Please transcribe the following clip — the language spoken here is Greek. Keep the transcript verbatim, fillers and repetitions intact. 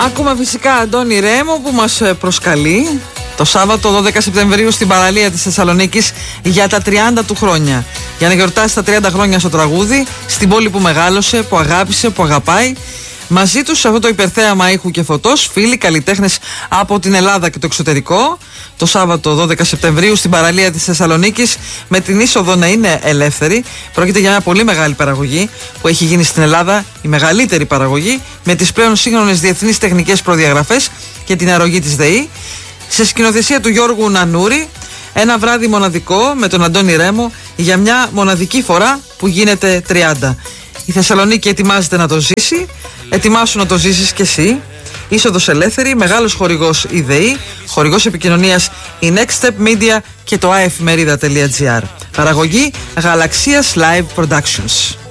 Ακούμε φυσικά Αντώνη Ρέμο που μας προσκαλεί το Σάββατο δώδεκα Σεπτεμβρίου στην παραλία της Θεσσαλονίκης για τα τριάντα του χρόνια. Για να γιορτάσει τα τριάντα χρόνια στο τραγούδι, στην πόλη που μεγάλωσε, που αγάπησε, που αγαπάει. Μαζί τους σε αυτό το υπερθέαμα ήχου και φωτός, φίλοι, καλλιτέχνες από την Ελλάδα και το εξωτερικό. Το Σάββατο δώδεκα Σεπτεμβρίου στην παραλία της Θεσσαλονίκης, με την είσοδο να είναι ελεύθερη. Πρόκειται για μια πολύ μεγάλη παραγωγή που έχει γίνει στην Ελλάδα, η μεγαλύτερη παραγωγή, με τις πλέον σύγχρονες διεθνείς τεχνικές προδιαγραφές και την αρρωγή της ΔΕΗ. Σε σκηνοθεσία του Γιώργου Νανούρη, ένα βράδυ μοναδικό με τον Αντώνη Ρέμο για μια μοναδική φορά που γίνεται τριάντα. Η Θεσσαλονίκη ετοιμάζεται να το ζήσει, ετοιμάσου να το ζήσεις κι εσύ. Είσοδος ελεύθερη, μεγάλος χορηγός η ΔΕΗ, χορηγός επικοινωνίας η Next Step Media και το άεφημερίδα τελεία τζι άρ. Παραγωγή Γαλαξίας Live Productions.